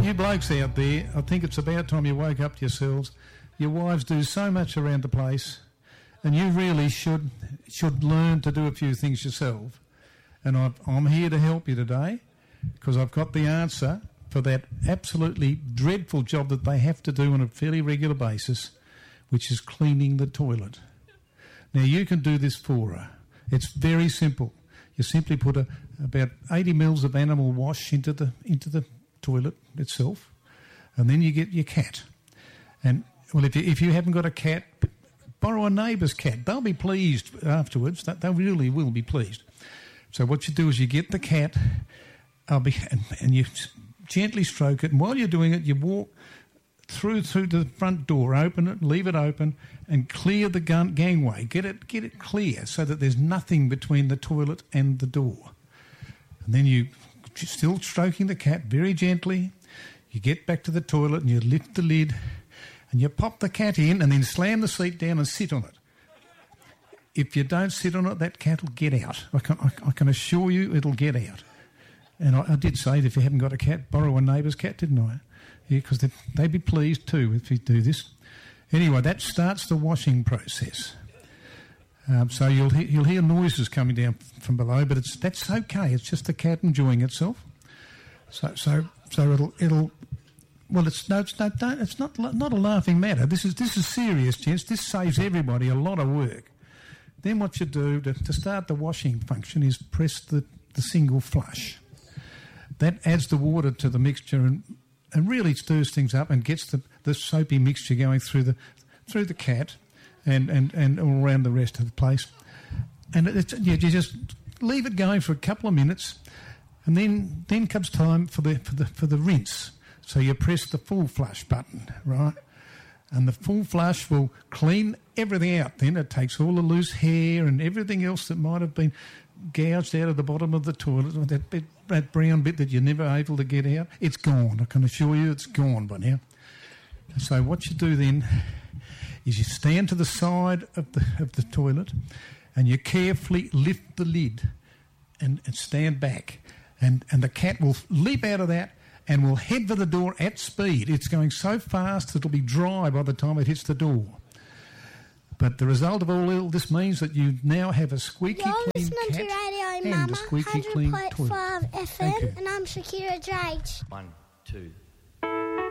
you blokes out there, I think it's about time you woke up to yourselves. Your wives do so much around the place, and you really should learn to do a few things yourself. And I'm here to help you today because I've got the answer for that absolutely dreadful job that they have to do on a fairly regular basis, which is cleaning the toilet. Now, you can do this for her. It's very simple. You simply put about 80 mils of animal wash into the toilet itself, and then you get your cat. And, well, if you haven't got a cat, borrow a neighbour's cat. They'll be pleased afterwards. They really will be pleased. So what you do is you get the cat, and you gently stroke it, and while you're doing it, you walk through to the front door, open it, leave it open, and clear the gangway. Get it clear so that there's nothing between the toilet and the door. And then you, still stroking the cat very gently, you get back to the toilet and you lift the lid and you pop the cat in and then slam the seat down and sit on it. If you don't sit on it, that cat will get out. I can assure you it'll get out. And I did say that if you haven't got a cat, borrow a neighbour's cat, didn't I? Yeah, because they'd be pleased too if you do this. Anyway, that starts the washing process. So you'll hear noises coming down from below, but that's okay. It's just the cat enjoying itself. So it'll. Well, it's not a laughing matter. This is serious, gents. This saves everybody a lot of work. Then what you do to start the washing function is press the single flush. That adds the water to the mixture and really stirs things up and gets the soapy mixture going through the cat and all around the rest of the place. And you just leave it going for a couple of minutes, and then comes time for the rinse. So you press the full flush button, right? And the full flush will clean everything out. Then it takes all the loose hair and everything else that might have been gouged out of the bottom of the toilet, or that brown bit that you're never able to get out. It's gone. I can assure you it's gone by now. So what you do then is you stand to the side of the toilet and you carefully lift the lid and stand back. And the cat will leap out of that and will head for the door at speed. It's going so fast it'll be dry by the time it hits the door. But the result of all this means that you now have a squeaky clean cat to Radio and Mama, a squeaky clean toilet. 100.5 FM, and I'm Shakira Drake. 1, 2,